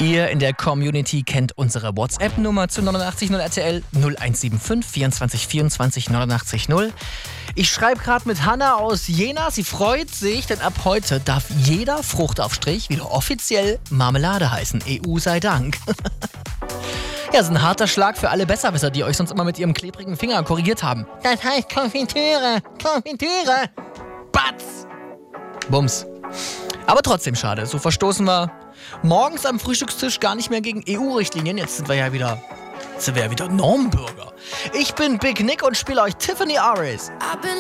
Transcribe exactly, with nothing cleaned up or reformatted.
Ihr in der Community kennt unsere WhatsApp-Nummer zu neunundachtzig null R T L null eins sieben fünf vierundzwanzig vierundzwanzig neunundachtzig null. Ich schreibe gerade mit Hanna aus Jena. Sie freut sich, denn ab heute darf jeder Fruchtaufstrich wieder offiziell Marmelade heißen. E U sei Dank. Ja, das ist ein harter Schlag für alle Besserwisser, die euch sonst immer mit ihrem klebrigen Finger korrigiert haben. Das heißt Konfitüre, Konfitüre. Batz. Bums. Aber trotzdem schade, so verstoßen wir morgens am Frühstückstisch gar nicht mehr gegen E U-Richtlinien. Jetzt sind wir ja wieder, jetzt sind wir ja wieder Normbürger. Ich bin Big Nick und spiele euch Tiffany Aris.